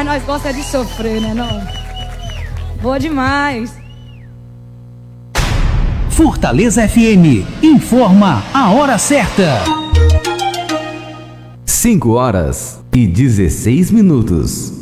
nós gosta de sofrer, né não? Boa demais. Fortaleza FM informa a hora certa. 5 horas e 16 minutos.